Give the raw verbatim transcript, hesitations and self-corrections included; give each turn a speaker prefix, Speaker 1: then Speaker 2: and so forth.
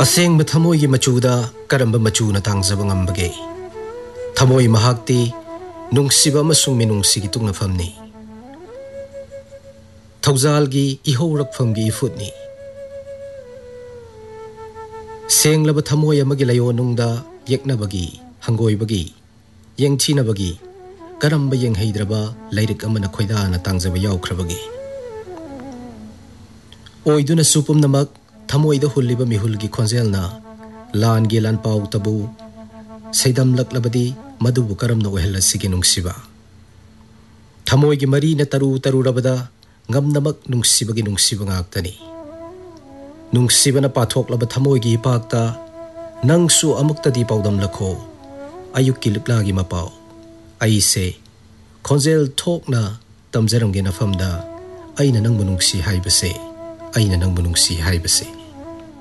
Speaker 1: असेंग थमोई की मचूदा करंब मचूना तांगजब ngambage थमोई महाक्ति नुंगसिबा अमसुंग मिनुंगसि की तुंगनफमनी थौजाल की इहौरकफम की इफुटनी सेंगलब थमोई अमगी लयोनुंगदा येक्नबगी हंगोइबगी येंगथिनबगी करंब येंगहैद्रबा लैरिक अमना खोइदाना तांगजब यावख्रबगी ओइदुना सुपुमनमक थमोइद हुल्लिब मिहुलगी खोंजेलना लानगी लानपाउ तबु सैदम लक्लबदी मधुबु करमना ओहलसिगी नुंगसिबा थमोइगी मरी न तरु तरुरबदा ngam nungsibagi nungsiba ngaktani nungsibana pathoklaba thamoigi ipakta nangsu amuktadi paudam lakho ayukki luklagi mapau aise khonjel thokna tamjaramge nafamda aina nangbu nungsi haibase aina nangbu nungsi haibase